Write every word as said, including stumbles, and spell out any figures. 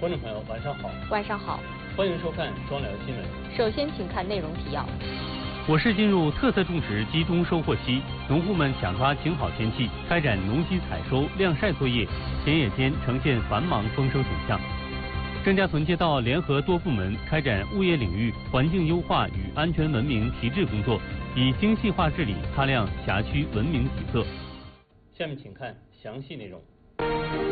观众朋友，晚上好。 晚上好， 欢迎收看双聊新闻。 首先，请看内容提要。 我市进入特色种植集中收获期，农户们抢抓晴好天气，开展农机采收、晾晒作业，田野间呈现繁忙丰收景象。郑家屯街道联合多部门开展物业领域环境优化与安全文明提质工作，以精细化治理擦亮辖区文明底色。 下面请看详细内容。